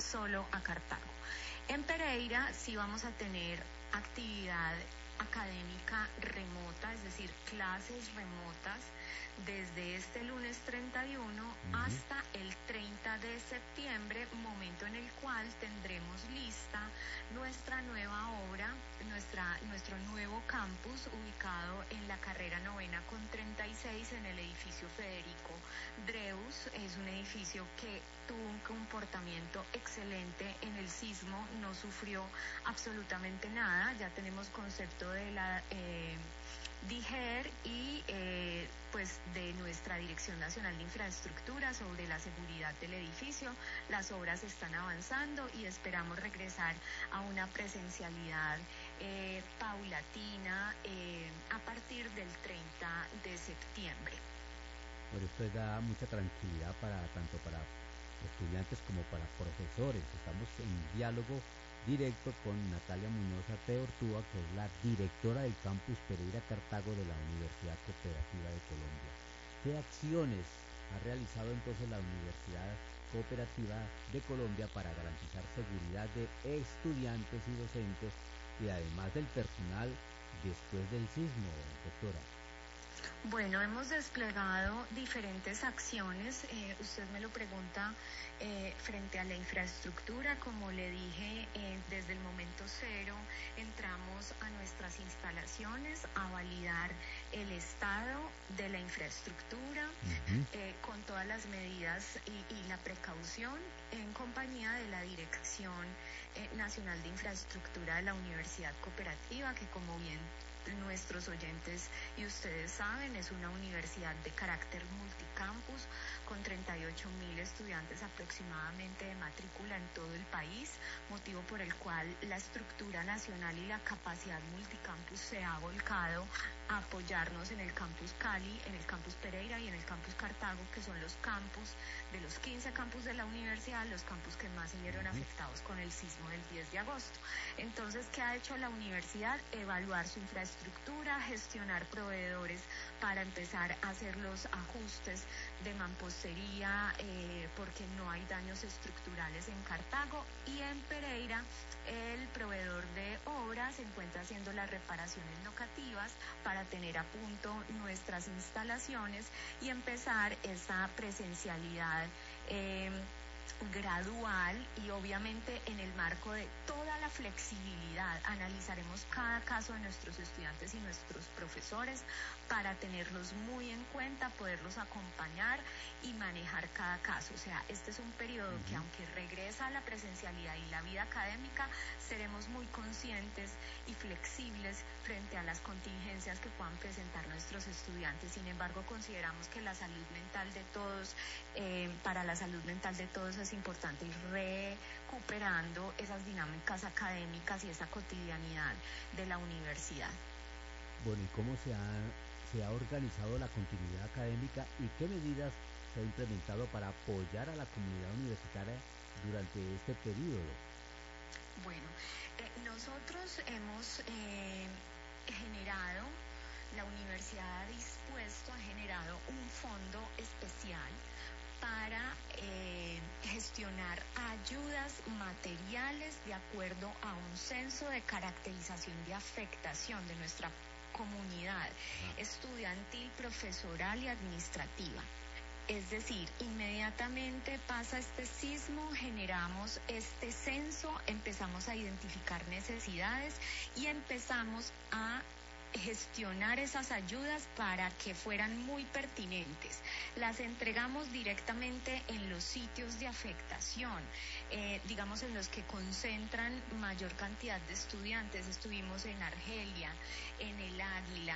solo a Cartago. En Pereira sí vamos a tener actividad académica remota, es decir, clases remotas desde este lunes 31 hasta el 30 de septiembre, momento en el cual tendremos lista nuestra nueva obra, nuestro nuevo campus ubicado en la carrera 9ª con 36 en el edificio Federico Dreus. Es un edificio que tuvo un comportamiento excelente en el sismo, no sufrió absolutamente nada. Ya tenemos concepto de la DIGER y pues de nuestra Dirección Nacional de Infraestructura sobre la seguridad del edificio. Las obras están avanzando y esperamos regresar a una presencialidad paulatina a partir del 30 de septiembre. Bueno, esto da mucha tranquilidad tanto para estudiantes como para profesores. Estamos en diálogo directo con Natalia Muñoz Ortúa, que es la directora del campus Pereira Cartago de la Universidad Cooperativa de Colombia. ¿Qué acciones ha realizado entonces la Universidad Cooperativa de Colombia para garantizar seguridad de estudiantes y docentes y además del personal después del sismo, doctora? Bueno, hemos desplegado diferentes acciones. Usted me lo pregunta frente a la infraestructura. Como le dije, desde el momento cero entramos a nuestras instalaciones a validar el estado de la infraestructura con todas las medidas y la precaución en compañía de la Dirección Nacional de Infraestructura de la Universidad Cooperativa, que como bien nuestros oyentes y ustedes saben, es una universidad de carácter multicampus con 38.000 estudiantes aproximadamente de matrícula en todo el país, motivo por el cual la estructura nacional y la capacidad multicampus se ha volcado a apoyarnos en el campus Cali, en el campus Pereira y en el campus Cartago, que son los campus de los 15 campus de la universidad, los campus que más se vieron afectados con el sismo del 10 de agosto. Entonces, ¿qué ha hecho la universidad? Evaluar su infraestructura, gestionar proveedores para empezar a hacer los ajustes de mampostería porque no hay daños estructurales en Cartago, y en Pereira el proveedor de obras se encuentra haciendo las reparaciones locativas para tener a punto nuestras instalaciones y empezar esa presencialidad gradual y obviamente en el marco de toda la flexibilidad. Analizaremos cada caso de nuestros estudiantes y nuestros profesores para tenerlos muy en cuenta, poderlos acompañar y manejar cada caso. O sea, este es un periodo que, aunque regresa a la presencialidad y la vida académica, seremos muy conscientes y flexibles frente a las contingencias que puedan presentar nuestros estudiantes. Sin embargo, consideramos que la salud mental de todos, para la salud mental de todos es importante ir recuperando esas dinámicas académicas y esa cotidianidad de la universidad. Bueno, ¿y cómo se ha organizado la continuidad académica y qué medidas se ha implementado para apoyar a la comunidad universitaria durante este periodo? Bueno, nosotros hemos generado, la universidad ha generado un fondo especial para gestionar ayudas materiales de acuerdo a un censo de caracterización de afectación de nuestra comunidad estudiantil, profesoral y administrativa. Es decir, inmediatamente pasa este sismo, generamos este censo, empezamos a identificar necesidades y empezamos a gestionar esas ayudas para que fueran muy pertinentes. Las entregamos directamente en los sitios de afectación, digamos en los que concentran mayor cantidad de estudiantes. Estuvimos en Argelia, en el Águila,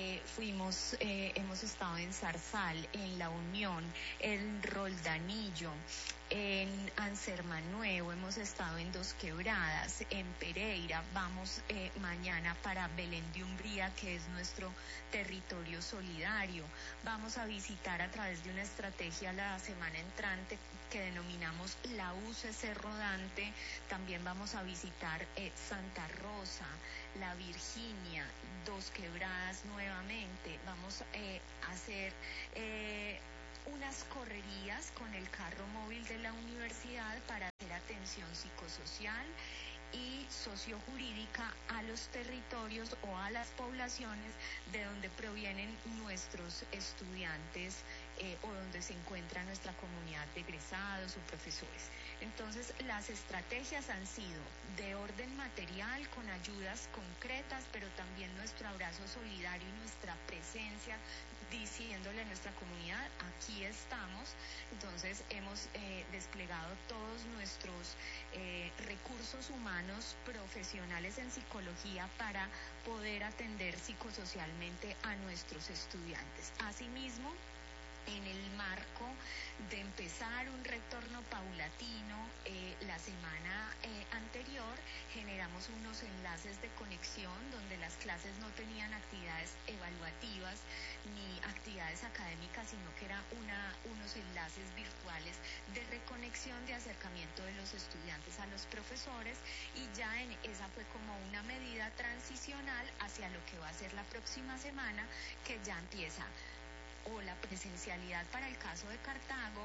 hemos estado en Zarzal, en La Unión, en Roldanillo, en Ansermanuevo, hemos estado en Dos Quebradas, en Pereira, vamos mañana para Belén de Umbría, que es nuestro territorio solidario. Vamos a visitar a través de una estrategia la semana entrante que denominamos la UCC Rodante. También vamos a visitar Santa Rosa, La Virginia, Dos Quebradas nuevamente. Vamos a hacer unas correrías con el carro móvil de la universidad para hacer atención atención psicosocial y sociojurídica a los territorios o a las poblaciones de donde provienen nuestros estudiantes o donde se encuentra nuestra comunidad de egresados o profesores. Entonces, las estrategias han sido de orden material, con ayudas concretas, pero también nuestro abrazo solidario y nuestra presencia, diciéndole a nuestra comunidad, aquí estamos. Entonces, hemos desplegado todos nuestros recursos humanos profesionales en psicología para poder atender psicosocialmente a nuestros estudiantes. Asimismo, en el marco de empezar un retorno paulatino, la semana anterior generamos unos enlaces de conexión donde las clases no tenían actividades evaluativas ni actividades académicas, sino que era unos enlaces virtuales de reconexión, de acercamiento de los estudiantes a los profesores, y ya esa fue como una medida transicional hacia lo que va a ser la próxima semana, que ya empieza o la presencialidad para el caso de Cartago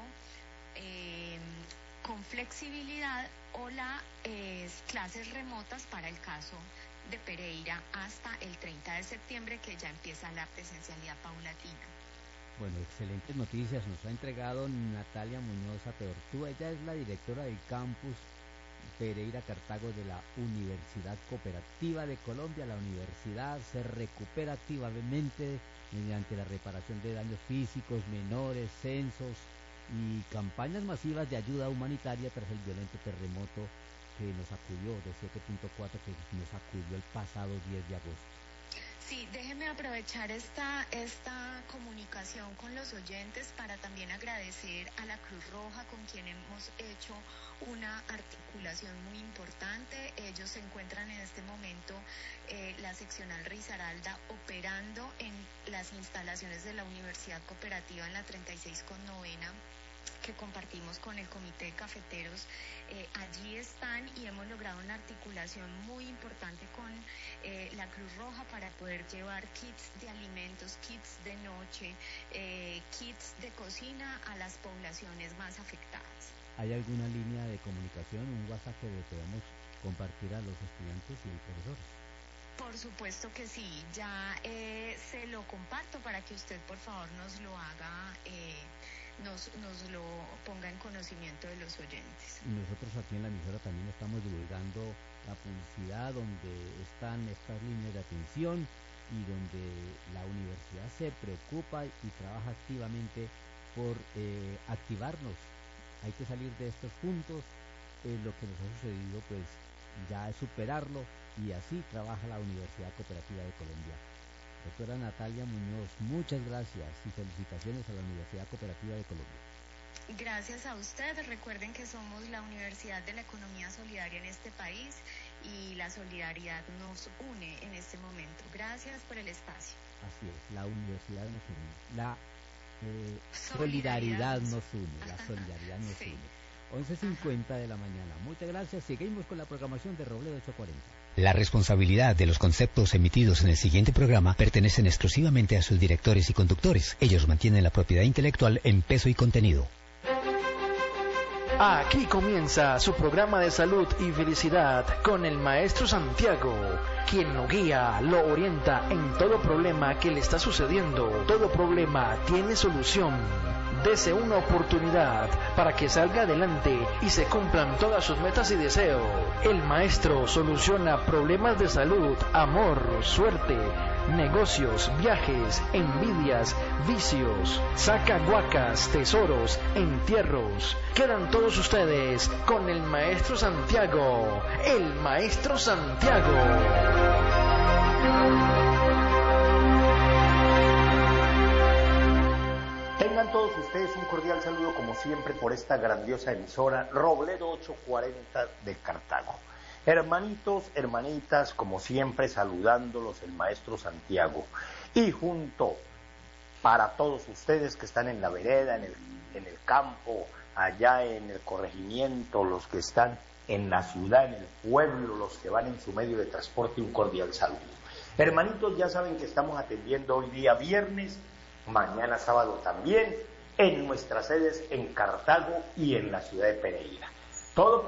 con flexibilidad, o las clases remotas para el caso de Pereira hasta el 30 de septiembre, que ya empieza la presencialidad paulatina. Bueno, excelentes noticias nos ha entregado Natalia Muñoz Ateortúa. Ella es la directora del campus Pereira Cartago de la Universidad Cooperativa de Colombia. La universidad se recupera activamente mediante la reparación de daños físicos menores, censos y campañas masivas de ayuda humanitaria tras el violento terremoto que nos acudió de 7.4 que nos acudió el pasado 10 de agosto. Sí, déjeme aprovechar esta comunicación con los oyentes para también agradecer a la Cruz Roja, con quien hemos hecho una articulación muy importante. Ellos se encuentran en este momento, la seccional Risaralda, operando en las instalaciones de la Universidad Cooperativa en la 36 con novena, que compartimos con el Comité de Cafeteros. Allí están, y hemos logrado una articulación muy importante con la Cruz Roja para poder llevar kits de alimentos, kits de noche, kits de cocina a las poblaciones más afectadas. ¿Hay alguna línea de comunicación, un WhatsApp que le podamos compartir a los estudiantes y profesores? Por supuesto que sí, ya se lo comparto para que usted por favor nos lo haga, nos lo ponga en conocimiento de los oyentes. Y nosotros aquí en la emisora también estamos divulgando la publicidad donde están estas líneas de atención y donde la universidad se preocupa y trabaja activamente por activarnos. Hay que salir de estos puntos. Lo que nos ha sucedido pues ya es superarlo, y así trabaja la Universidad Cooperativa de Colombia. Doctora Natalia Muñoz, muchas gracias y felicitaciones a la Universidad Cooperativa de Colombia. Gracias a usted. Recuerden que somos la Universidad de la Economía Solidaria en este país y la solidaridad nos une en este momento. Gracias por el espacio. Así es, la universidad nos une, la solidaridad nos une, la solidaridad nos une. 11:50 de la mañana. Muchas gracias. Seguimos con la programación de Robledo 840. La responsabilidad de los conceptos emitidos en el siguiente programa pertenecen exclusivamente a sus directores y conductores. Ellos mantienen la propiedad intelectual en peso y contenido. Aquí comienza su programa de salud y felicidad con el maestro Santiago, quien lo guía, lo orienta en todo problema que le está sucediendo. Todo problema tiene solución. Dese una oportunidad para que salga adelante y se cumplan todas sus metas y deseos. El maestro soluciona problemas de salud, amor, suerte, negocios, viajes, envidias, vicios, saca guacas, tesoros, entierros. Quedan todos ustedes con el maestro Santiago. El maestro Santiago. Tengan todos ustedes un cordial saludo, como siempre, por esta grandiosa emisora Robledo 840 de Cartago. Hermanitos, hermanitas, como siempre, saludándolos el maestro Santiago. Y junto, para todos ustedes que están en la vereda, en el campo, allá en el corregimiento, los que están en la ciudad, en el pueblo, los que van en su medio de transporte, un cordial saludo. Hermanitos, ya saben que estamos atendiendo hoy día viernes, mañana sábado también, en nuestras sedes en Cartago y en la ciudad de Pereira. Todo